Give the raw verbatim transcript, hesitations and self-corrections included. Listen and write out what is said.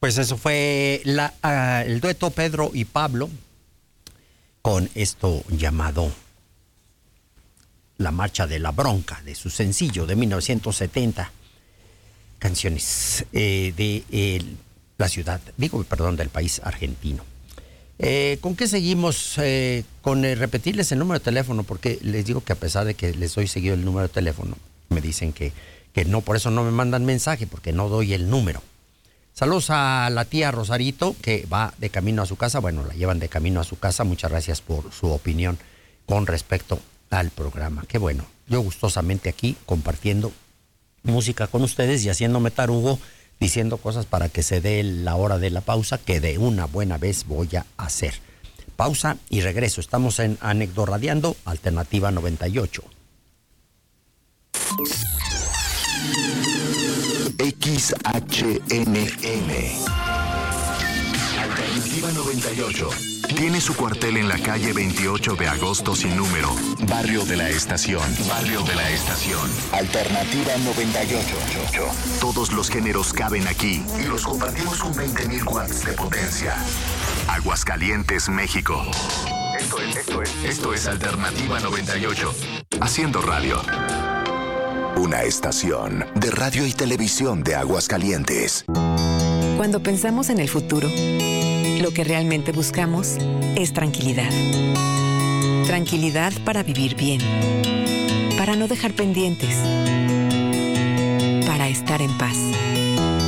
Pues eso fue la, uh, el dueto Pedro y Pablo con esto llamado La Marcha de la Bronca, de su sencillo de mil novecientos setenta. Canciones eh, de eh, la ciudad, digo, perdón, del país argentino. Eh, ¿Con qué seguimos? Eh, con eh, repetirles el número de teléfono, porque les digo que a pesar de que les doy seguido el número de teléfono, me dicen que, que no, por eso no me mandan mensaje, porque no doy el número. Saludos a la tía Rosarito, que va de camino a su casa. Bueno, la llevan de camino a su casa. Muchas gracias por su opinión con respecto al programa. Qué bueno, yo gustosamente aquí compartiendo música con ustedes y haciéndome tarugo, diciendo cosas para que se dé la hora de la pausa, que de una buena vez voy a hacer. Pausa y regreso. Estamos en Anecdorradiando, Alternativa noventa y ocho. X H N M Alternativa noventa y ocho. Tiene su cuartel en la calle veintiocho de agosto sin número. Barrio de la Estación. Barrio de la Estación. Alternativa noventa y ocho. Todos los géneros caben aquí y los compartimos con veinte mil watts de potencia. Aguascalientes, México. Esto es, esto es, esto es Alternativa noventa y ocho. Haciendo radio. Una estación de radio y televisión de Aguascalientes. Cuando pensamos en el futuro, lo que realmente buscamos es tranquilidad. Tranquilidad para vivir bien, para no dejar pendientes, para estar en paz.